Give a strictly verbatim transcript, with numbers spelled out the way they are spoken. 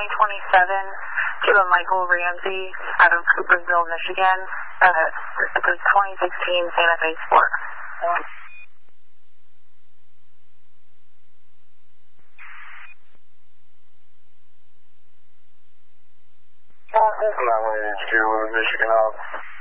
twenty twenty-seven to a Michael Ramsey out of Coopersville, Michigan. Uh, it's a twenty sixteen Santa Fe Sport. I'm not ready to Michigan out.